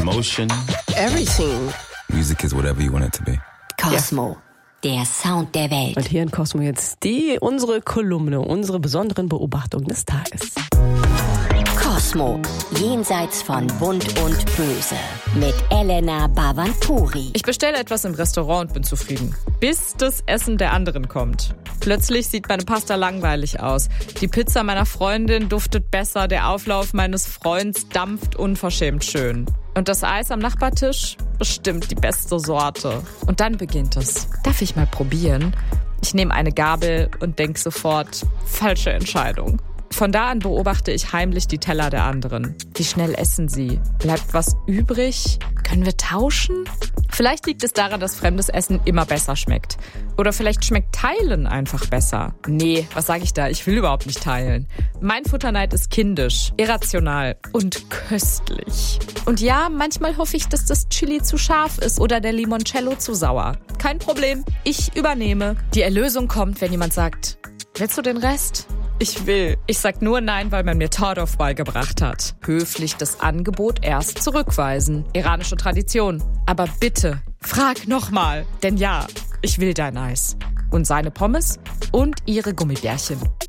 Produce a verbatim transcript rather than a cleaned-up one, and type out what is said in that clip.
Emotion. Everything. Music is whatever you want it to be. Cosmo, yeah. Der Sound der Welt. Und hier in Cosmo jetzt die, unsere Kolumne, unsere besonderen Beobachtungen des Tages. Cosmo, jenseits von Bunt und Böse. Mit Elena Bhavanpuri. Ich bestelle etwas im Restaurant und bin zufrieden. Bis das Essen der anderen kommt. Plötzlich sieht meine Pasta langweilig aus. Die Pizza meiner Freundin duftet besser. Der Auflauf meines Freunds dampft unverschämt schön. Und das Eis am Nachbartisch? Bestimmt die beste Sorte. Und dann beginnt es. Darf ich mal probieren? Ich nehme eine Gabel und denke sofort, falsche Entscheidung. Von da an beobachte ich heimlich die Teller der anderen. Wie schnell essen sie? Bleibt was übrig? Können wir tauschen? Vielleicht liegt es daran, dass fremdes Essen immer besser schmeckt. Oder vielleicht schmeckt Teilen einfach besser. Nee, was sage ich da? Ich will überhaupt nicht teilen. Mein Futterneid ist kindisch, irrational und köstlich. Und ja, manchmal hoffe ich, dass das Chili zu scharf ist oder der Limoncello zu sauer. Kein Problem, ich übernehme. Die Erlösung kommt, wenn jemand sagt, willst du den Rest? Ich will. Ich sag nur nein, weil man mir Tordorf beigebracht hat. Höflich das Angebot erst zurückweisen. Iranische Tradition. Aber bitte, frag nochmal. Denn ja, ich will dein Eis. Und seine Pommes und ihre Gummibärchen.